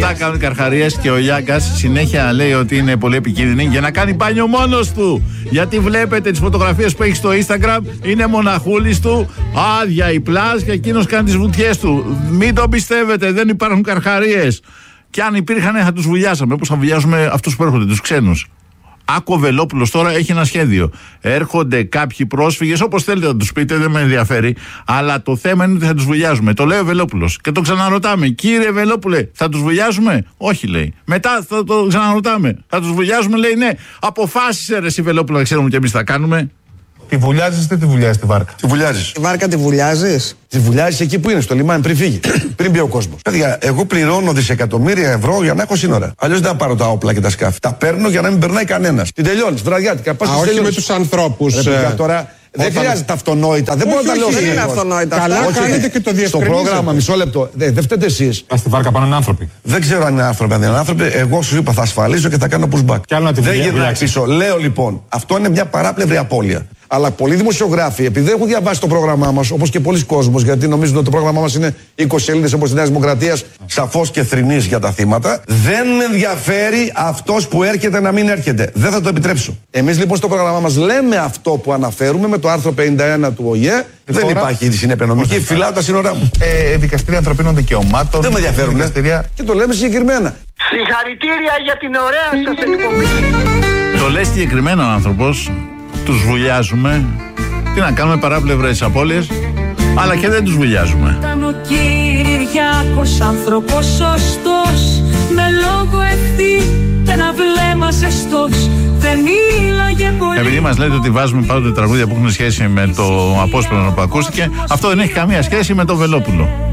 Αυτά κάνουν καρχαρίες και ο Γιάγκας συνέχεια λέει ότι είναι πολύ επικίνδυνη για να κάνει μπάνιο μόνος του. Γιατί βλέπετε τις φωτογραφίες που έχει στο Instagram, είναι μοναχούλης του, άδεια η πλάζ και εκείνος κάνει τις βουτιές του. Μην το πιστεύετε, δεν υπάρχουν καρχαρίες. Και αν υπήρχαν θα τους βουλιάσαμε, όπως θα βουλιάζουμε αυτούς που έρχονται, τους ξένους. Άκο Βελόπουλος τώρα έχει ένα σχέδιο. Έρχονται κάποιοι πρόσφυγες, όπως θέλετε να τους πείτε, δεν με ενδιαφέρει. Αλλά το θέμα είναι ότι θα τους βουλιάζουμε. Το λέει ο Βελόπουλος. Και το ξαναρωτάμε. Κύριε Βελόπουλε, θα τους βουλιάζουμε? Όχι, λέει. Μετά θα το ξαναρωτάμε. Θα τους βουλιάζουμε? Λέει ναι. Αποφάσισε ρε εσύ Βελόπουλο, να ξέρουμε κι εμείς τι θα κάνουμε. Τη βουλιάζεις ή τη βουλιάζεις τη βάρκα? Τη βουλιάζεις. Τη βάρκα τη βουλιάζεις? Τη βουλιάζεις εκεί που είναι, στο λιμάνι, πριν φύγει. Πριν μπει ο κόσμος. Παιδιά, εγώ πληρώνω δισεκατομμύρια ευρώ για να έχω σύνορα. Αλλιώς δεν θα πάρω τα όπλα και τα σκάφη. Τα παίρνω για να μην περνάει κανένας. Την τελειώνεις, βραδιάτικα. Όχι με τους ανθρώπους. Τώρα δεν χρειάζεται αυτονόητα. Δεν μπορώ να τα λέω. Δεν είναι αυτονόητα. Καλά κάνετε και το διευκρινίζετε. Στο πρόγραμμα, μισό λεπτό. Δεν φταίτε εσείς. Στη βάρκα πάνε άνθρωποι. Δεν ξέρω αν είναι άνθρωποι, αν δεν είναι άνθρωποι. Εγώ σου είπα θα ασφαλίσω και θα κάνω pushback. Δεν γυρνάει πίσω. Λέω λοιπόν, αυτό είναι μια παράπλευρη απώλεια. Αλλά πολλοί δημοσιογράφοι, επειδή δεν έχουν διαβάσει το πρόγραμμά μας, όπως και πολλοί κόσμος, γιατί νομίζουν ότι το πρόγραμμά μας είναι 20 σελίδες όπως τη Νέα Δημοκρατία, σαφώς και θρηνής για τα θύματα, δεν με ενδιαφέρει αυτός που έρχεται να μην έρχεται. Δεν θα το επιτρέψω. Εμείς λοιπόν στο πρόγραμμά μας λέμε αυτό που αναφέρουμε με το άρθρο 51 του ΟΗΕ. Δεν υπάρχει συνέπεια νομική. Φυλάω τα σύνορά μου. Δικαστήρια ανθρωπίνων δικαιωμάτων. Δεν με ενδιαφέρουν. Και το λέμε συγκεκριμένα. Συγχαρητήρια για την ωραία σας εκπομπή. Το λέει συγκεκριμένα ο άνθρωπος. Τους βουλιάζουμε. Τι να κάνουμε, παράπλευρες απώλειες. Αλλά και δεν τους βουλιάζουμε. Ήταν ο Κυριάκος άνθρωπος σωστός, με λόγο ευθύ και ένα βλέμμα ζεστός. Δεν μίλαγε πολύ. Επειδή μας λέτε ότι βάζουμε πάντοτε τραγούδια που έχουν σχέση με το απόσπασμα που ακούστηκε, αυτό δεν έχει καμία σχέση με το Βελόπουλο.